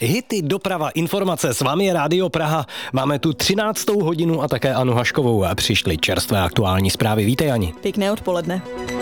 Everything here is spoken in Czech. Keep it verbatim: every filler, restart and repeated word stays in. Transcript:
Hity, doprava, informace, s vámi je Rádio Praha. Máme tu třináctou hodinu a také Anu Haškovou a přišly čerstvé aktuální zprávy. Vítej, Ani. Pěkné odpoledne.